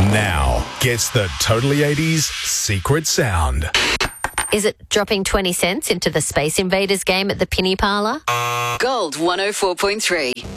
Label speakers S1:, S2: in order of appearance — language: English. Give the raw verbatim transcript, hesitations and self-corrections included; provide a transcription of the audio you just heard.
S1: Now gets the Totally eighties secret sound.
S2: Is it dropping twenty cents into the Space Invaders game at the Penny Parlour?
S3: Gold one oh four point three.